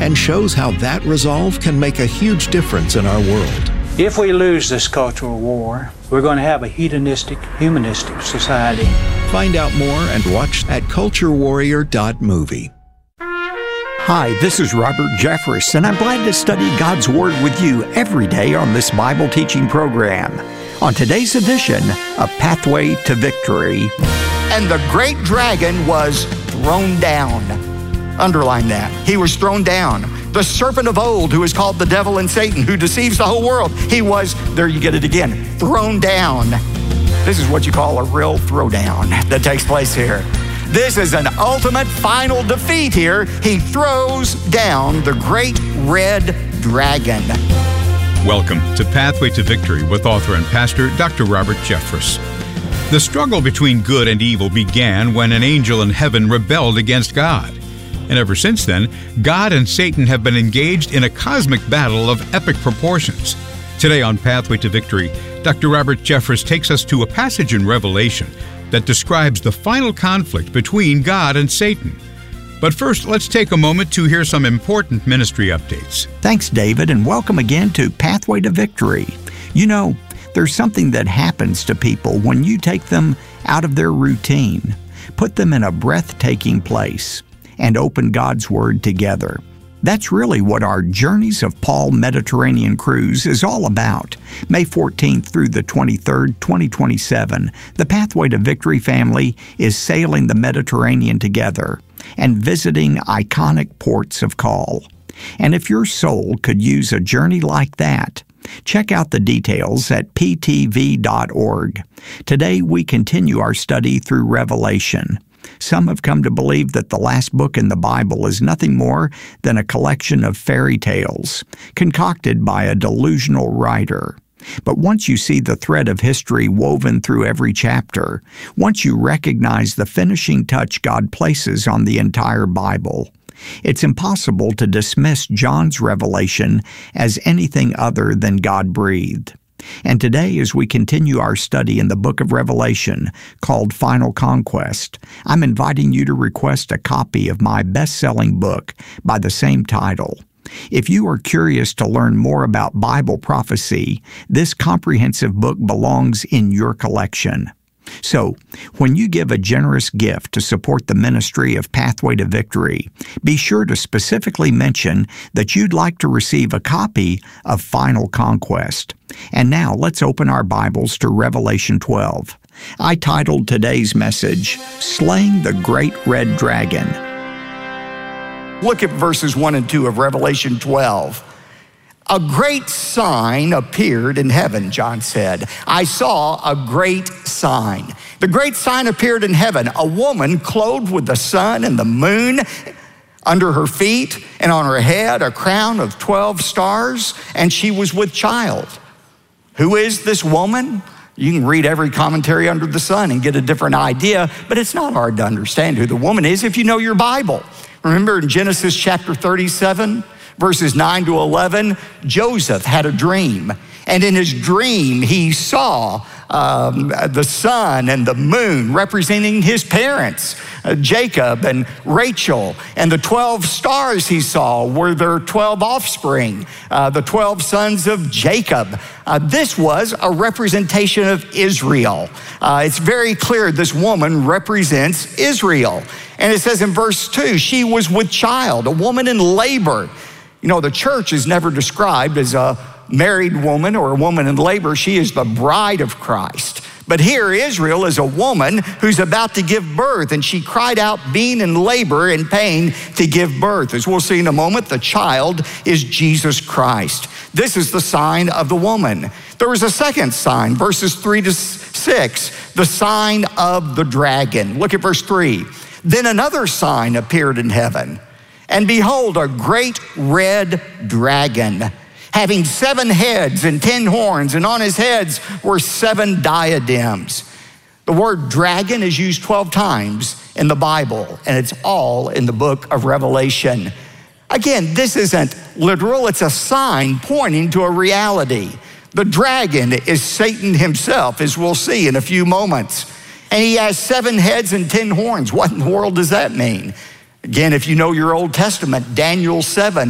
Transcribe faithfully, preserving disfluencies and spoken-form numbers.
and shows how that resolve can make a huge difference in our world. If we lose this cultural war, we're going to have a hedonistic, humanistic society. Find out more and watch at culture warrior dot movie. Hi, this is Robert Jeffress, and I'm glad to study God's Word with you every day on this Bible teaching program. On today's edition of Pathway to Victory. And the great dragon was thrown down. Underline that. He was thrown down. The serpent of old, who is called the devil and Satan, who deceives the whole world, he was, there you get it again, thrown down. This is what you call a real throwdown that takes place here. This is an ultimate final defeat here. He throws down the great red dragon. Welcome to Pathway to Victory with author and pastor Doctor Robert Jeffress. The struggle between good and evil began when an angel in heaven rebelled against God. And ever since then, God and Satan have been engaged in a cosmic battle of epic proportions. Today on Pathway to Victory, Doctor Robert Jeffress takes us to a passage in Revelation that describes the final conflict between God and Satan. But first, let's take a moment to hear some important ministry updates. Thanks, David, and welcome again to Pathway to Victory. You know, there's something that happens to people when you take them out of their routine, put them in a breathtaking place, and open God's Word together. That's really what our Journeys of Paul Mediterranean Cruise is all about. May fourteenth through the twenty-third, twenty twenty-seven, the Pathway to Victory family is sailing the Mediterranean together and visiting iconic ports of call. And if your soul could use a journey like that, check out the details at p t v dot org. Today we continue our study through Revelation. Some have come to believe that the last book in the Bible is nothing more than a collection of fairy tales concocted by a delusional writer. But once you see the thread of history woven through every chapter, once you recognize the finishing touch God places on the entire Bible, it's impossible to dismiss John's revelation as anything other than God-breathed. And today, as we continue our study in the book of Revelation called Final Conquest, I'm inviting you to request a copy of my best-selling book by the same title. If you are curious to learn more about Bible prophecy, this comprehensive book belongs in your collection. So, when you give a generous gift to support the ministry of Pathway to Victory, be sure to specifically mention that you'd like to receive a copy of Final Conquest. And now let's open our Bibles to Revelation twelve. I titled today's message, Slaying the Great Red Dragon. Look at verses one and two of Revelation twelve. A great sign appeared in heaven, John said. I saw a great sign. The great sign appeared in heaven, a woman clothed with the sun and the moon under her feet, and on her head a crown of twelve stars, and she was with child. Who is this woman? You can read every commentary under the sun and get a different idea, but it's not hard to understand who the woman is if you know your Bible. Remember in Genesis chapter thirty-seven, verses nine to eleven, Joseph had a dream. And in his dream, he saw um, the sun and the moon representing his parents, uh, Jacob and Rachel. And the twelve stars he saw were their twelve offspring, uh, the twelve sons of Jacob. Uh, this was a representation of Israel. Uh, it's very clear this woman represents Israel. And it says in verse two, she was with child, a woman in labor. You know, the church is never described as a married woman or a woman in labor. She is the bride of Christ. But here, Israel is a woman who's about to give birth, and she cried out, being in labor and pain to give birth. As we'll see in a moment, the child is Jesus Christ. This is the sign of the woman. There was a second sign, verses three to six, the sign of the dragon. Look at verse three. Then another sign appeared in heaven. And behold, a great red dragon, having seven heads and ten horns, and on his heads were seven diadems. The word dragon is used twelve times in the Bible, and it's all in the book of Revelation. Again, this isn't literal, it's a sign pointing to a reality. The dragon is Satan himself, as we'll see in a few moments. And he has seven heads and ten horns. What in the world does that mean? Again, if you know your Old Testament, Daniel seven